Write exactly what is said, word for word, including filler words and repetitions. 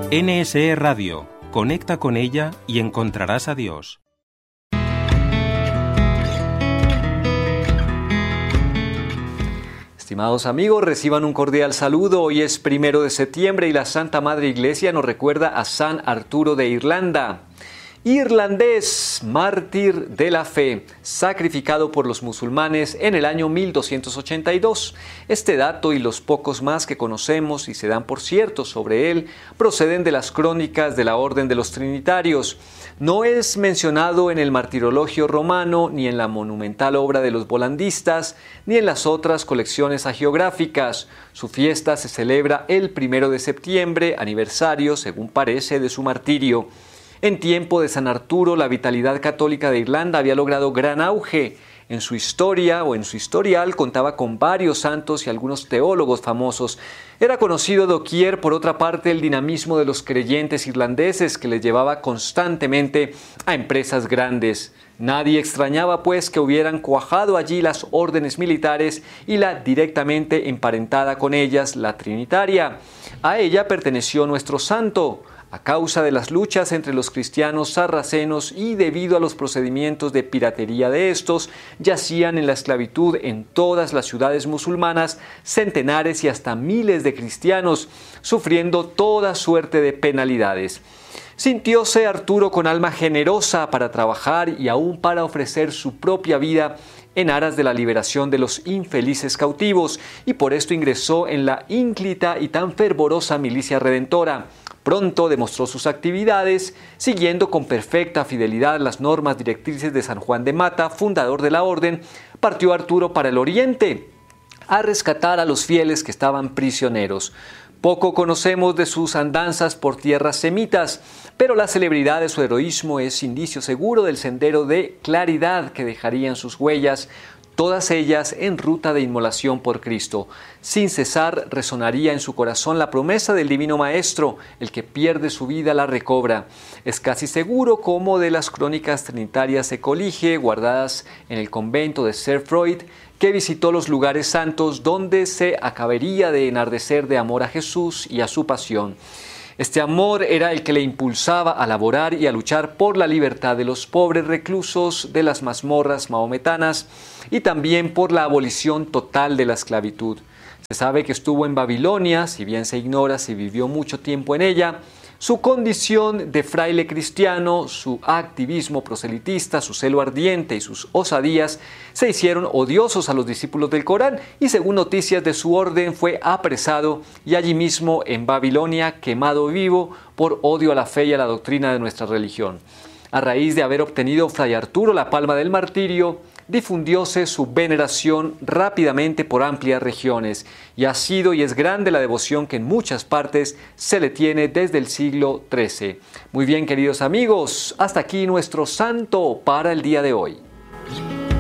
N S E Radio. Conecta con ella y encontrarás a Dios. Estimados amigos, reciban un cordial saludo. Hoy es primero de septiembre y la Santa Madre Iglesia nos recuerda a San Arturo de Irlanda. Irlandés, mártir de la fe, sacrificado por los musulmanes en el año mil doscientos ochenta y dos. Este dato y los pocos más que conocemos y se dan por cierto sobre él proceden de las crónicas de la Orden de los Trinitarios. No es mencionado en el Martirologio romano, ni en la monumental obra de los volandistas, ni en las otras colecciones hagiográficas. Su fiesta se celebra el primero de septiembre, aniversario, según parece, de su martirio. En tiempo de San Arturo, la vitalidad católica de Irlanda había logrado gran auge. En su historia o en su historial contaba con varios santos y algunos teólogos famosos. Era conocido doquier, por otra parte, el dinamismo de los creyentes irlandeses que les llevaba constantemente a empresas grandes. Nadie extrañaba, pues, que hubieran cuajado allí las órdenes militares y la directamente emparentada con ellas, la Trinitaria. A ella perteneció nuestro santo. A causa de las luchas entre los cristianos sarracenos y debido a los procedimientos de piratería de estos, yacían en la esclavitud en todas las ciudades musulmanas centenares y hasta miles de cristianos, sufriendo toda suerte de penalidades. Sintióse Arturo con alma generosa para trabajar y aún para ofrecer su propia vida en aras de la liberación de los infelices cautivos, y por esto ingresó en la ínclita y tan fervorosa milicia redentora. Pronto demostró sus actividades, siguiendo con perfecta fidelidad las normas directrices de San Juan de Mata, fundador de la orden. Partió Arturo para el oriente, a rescatar a los fieles que estaban prisioneros. Poco conocemos de sus andanzas por tierras semitas, pero la celebridad de su heroísmo es indicio seguro del sendero de claridad que dejarían sus huellas, todas ellas en ruta de inmolación por Cristo. Sin cesar resonaría en su corazón la promesa del Divino Maestro: el que pierde su vida la recobra. Es casi seguro, como de las crónicas trinitarias se colige, guardadas en el convento de Cerfroid, que visitó los lugares santos donde se acabaría de enardecer de amor a Jesús y a su pasión. Este amor era el que le impulsaba a laborar y a luchar por la libertad de los pobres reclusos de las mazmorras mahometanas y también por la abolición total de la esclavitud. Se sabe que estuvo en Babilonia, si bien se ignora si vivió mucho tiempo en ella. Su condición de fraile cristiano, su activismo proselitista, su celo ardiente y sus osadías se hicieron odiosos a los discípulos del Corán, y según noticias de su orden fue apresado y allí mismo en Babilonia quemado vivo por odio a la fe y a la doctrina de nuestra religión. A raíz de haber obtenido Fray Arturo la palma del martirio, difundióse su veneración rápidamente por amplias regiones, y ha sido y es grande la devoción que en muchas partes se le tiene desde el siglo trece. Muy bien, queridos amigos, hasta aquí nuestro santo para el día de hoy.